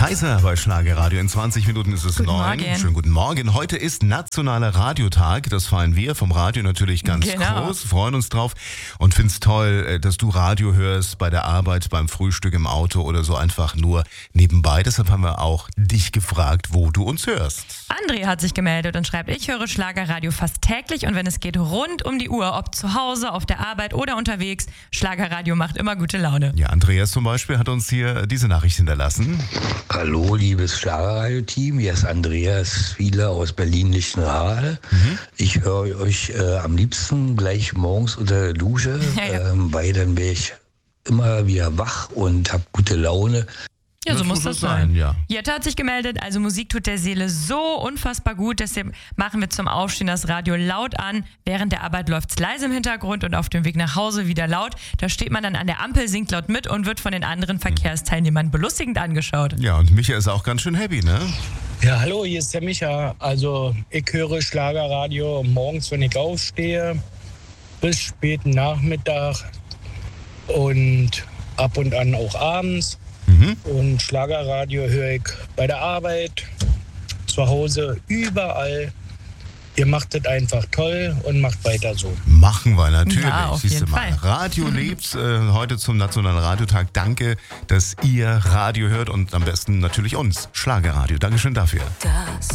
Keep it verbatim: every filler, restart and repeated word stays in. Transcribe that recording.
Kaiser bei Schlagerradio. In zwanzig Minuten ist es Guten neun. Morgen. Schönen guten Morgen. Heute ist Nationaler Radiotag. Das feiern wir vom Radio natürlich ganz Genau. groß. Freuen uns drauf und finden es toll, dass du Radio hörst bei der Arbeit, beim Frühstück, im Auto oder so einfach nur nebenbei. Deshalb haben wir auch dich gefragt, wo du uns hörst. André hat sich gemeldet und schreibt, ich höre Schlagerradio fast täglich und wenn es geht, rund um die Uhr, ob zu Hause, auf der Arbeit oder unterwegs. Schlagerradio macht immer gute Laune. Ja, Andreas zum Beispiel hat uns hier diese Nachricht hinterlassen. Hallo, liebes Schlagerradio-Team, hier ist Andreas Fiele aus Berlin-Lichtenrade. Mhm. Ich höre euch äh, am liebsten gleich morgens unter der Dusche, Ja, ja. ähm, weil dann bin ich immer wieder wach und habe gute Laune. Ja, so Das muss muss das es sein, sein. ja. Jette hat sich gemeldet, also Musik tut der Seele so unfassbar gut, deshalb machen wir zum Aufstehen das Radio laut an. Während der Arbeit läuft's leise im Hintergrund und auf dem Weg nach Hause wieder laut. Da steht man dann an der Ampel, singt laut mit und wird von den anderen Verkehrsteilnehmern belustigend angeschaut. Ja, und Micha ist auch ganz schön happy, ne? Ja, hallo, hier ist der Micha. Also ich höre Schlagerradio morgens, wenn ich aufstehe, bis späten Nachmittag und ab und an auch abends. Mhm. Und Schlagerradio höre ich bei der Arbeit, zu Hause, überall. Ihr macht das einfach toll und macht weiter so. Machen wir natürlich. Ja, auf Siehst du jeden mal. Fall. Radio lebt äh, heute zum Nationalen Radiotag. Danke, dass ihr Radio hört und am besten natürlich uns. Schlagerradio. Dankeschön dafür. Das